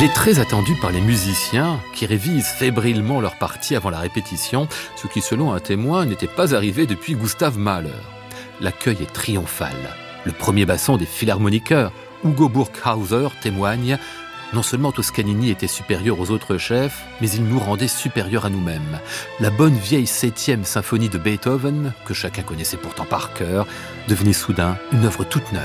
Il est très attendu par les musiciens qui révisent fébrilement leur partie avant la répétition, ce qui, selon un témoin, n'était pas arrivé depuis Gustav Mahler. L'accueil est triomphal. Le premier basson des philharmoniqueurs, Hugo Burghauser, témoigne « Non seulement Toscanini était supérieur aux autres chefs, mais il nous rendait supérieurs à nous-mêmes. La bonne vieille 7e symphonie de Beethoven, que chacun connaissait pourtant par cœur, devenait soudain une œuvre toute neuve. »